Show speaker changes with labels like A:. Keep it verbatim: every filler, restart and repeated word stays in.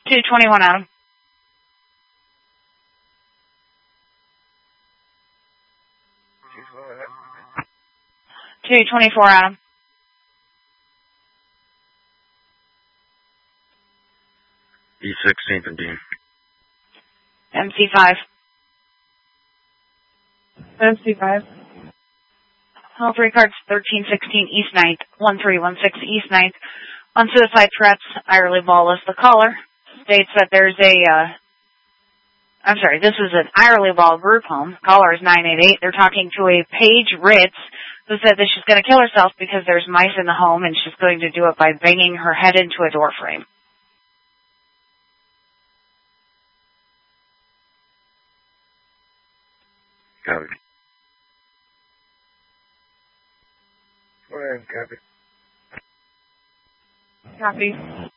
A: two twenty-one, Adam. two twenty-four, Adam.
B: E sixteenth and Dean.
A: M C five.
C: M C five.
A: All three cards, thirteen sixteen East ninth, one three one six East ninth. On suicide threats, Irely Ball is the caller. States that there's a, uh, I'm sorry, this is an Irely Ball group home. Caller is nine eight eight. They're talking to a Paige Ritz who said that she's going to kill herself because there's mice in the home and she's going to do it by banging her head into a door frame.
B: Copy.
C: Copy.